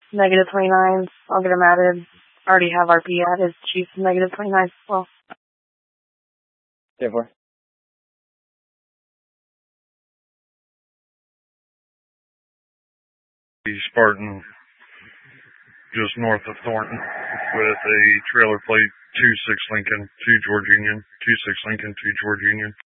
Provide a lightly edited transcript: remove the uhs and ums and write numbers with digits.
negative 29s. I'll get them added. I already have RP added. Chief negative 29s as well. 10-4. Spartan, just north of Thornton, with a trailer plate 26 Lincoln, 2 George Union, 26 Lincoln, 2 George Union.